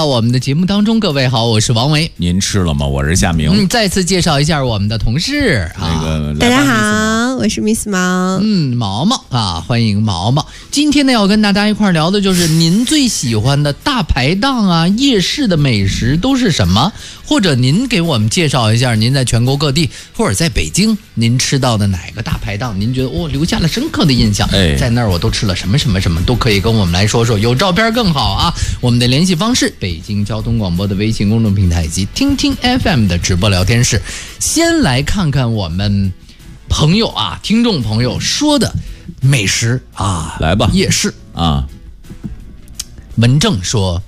到我们的节目当中。各位好，我是王维。 您吃了吗？我是夏明。 再次介绍一下我们的同事大家好，我是 Miss 毛。 毛毛啊，欢迎毛毛。今天呢，要跟大家一块聊的就是您最喜欢的大排档啊、夜市的美食都是什么？或者您给我们介绍一下您在全国各地或者在北京您吃到的哪个大排档，您觉得留下了深刻的印象？在那儿我都吃了什么什么什么，都可以跟我们来说说，有照片更好啊。我们的联系方式：北京交通广播的微信公众平台以及听听 FM 的直播聊天室。先来看看我们朋友啊，听众朋友说的美食啊， 来吧， 夜市啊。 文正说，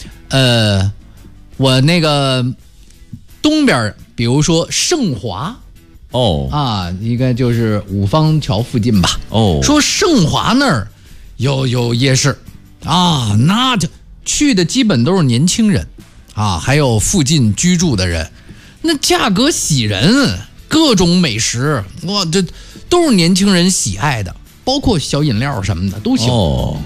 我那个东边，比如说盛华。应该就是五方桥附近吧。说盛华那儿有夜市啊，那就去的基本都是年轻人啊，还有附近居住的人，那价格喜人，各种美食，哇，这都是年轻人喜爱的，包括小饮料什么的都行。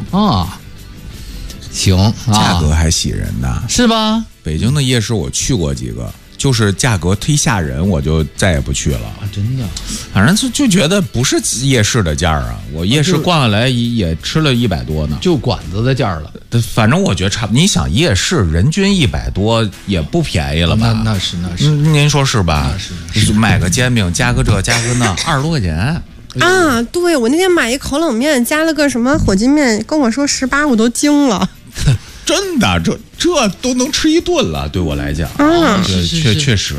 行， 价格还喜人呢， 是吧？ 北京的夜市我去过几个。就是价格忒吓人，我就再也不去了。 真的， 反正就觉得不是夜市的价啊。我夜市逛下来也吃了100多呢， 就馆子的价了。 反正我觉得差不多。你想夜市人均100多也不便宜了吧？ 那是。 您说是吧？ 是。 买个煎饼加个这加个那，20多块钱啊！对，我那天买一口冷面，加了个什么火鸡面，跟我说18，我都惊了。 真的，这都能吃一顿了，对我来讲，确实。